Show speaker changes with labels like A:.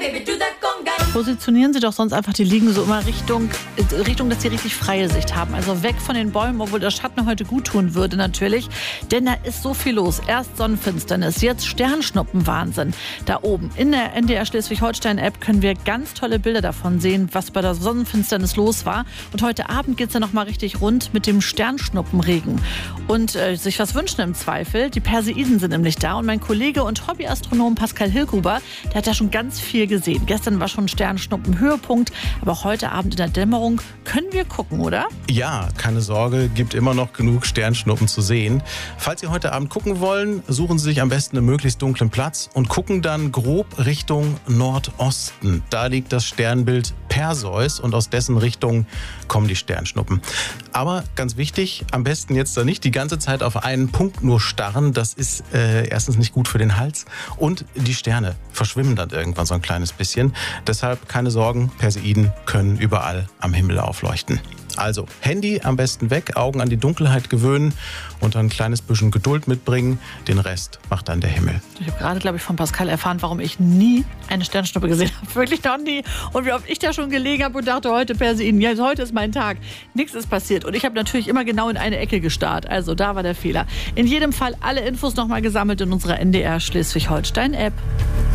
A: Positionieren Sie doch sonst einfach die Liegen so immer Richtung, dass Sie richtig freie Sicht haben. Also weg von den Bäumen, obwohl der Schatten heute gut tun würde natürlich. Denn da ist so viel los. Erst Sonnenfinsternis, jetzt Sternschnuppenwahnsinn. Da oben in der NDR Schleswig-Holstein-App können wir ganz tolle Bilder davon sehen, was bei der Sonnenfinsternis los war. Und heute Abend geht es ja noch mal richtig rund mit dem Sternschnuppenregen. Und sich was wünschen im Zweifel. Die Perseiden sind nämlich da. Und mein Kollege und Hobbyastronom Pascal Hilgruber, der hat da schon ganz viel gesehen. Gestern war schon Sternschnuppen-Höhepunkt. Aber auch heute Abend in der Dämmerung können wir gucken, oder?
B: Ja, keine Sorge, gibt immer noch genug Sternschnuppen zu sehen. Falls Sie heute Abend gucken wollen, suchen Sie sich am besten einen möglichst dunklen Platz und gucken dann grob Richtung Nordosten. Da liegt das Sternbild Perseus und aus dessen Richtung kommen die Sternschnuppen. Aber ganz wichtig, am besten jetzt da nicht die ganze Zeit auf einen Punkt nur starren. Das ist erstens nicht gut für den Hals und die Sterne verschwimmen dann irgendwann so ein kleines bisschen. Deshalb keine Sorgen, Perseiden können überall am Himmel aufleuchten. Also Handy am besten weg, Augen an die Dunkelheit gewöhnen und dann ein kleines bisschen Geduld mitbringen. Den Rest macht dann der Himmel.
A: Ich habe gerade, glaube ich, von Pascal erfahren, warum ich nie eine Sternschnuppe gesehen habe. Wirklich noch nie. Und wie oft ich da schon gelegen habe und dachte, heute Perseiden, ja, heute ist mein Tag. Nichts ist passiert. Und ich habe natürlich immer genau in eine Ecke gestarrt. Also da war der Fehler. In jedem Fall alle Infos nochmal gesammelt in unserer NDR Schleswig-Holstein-App.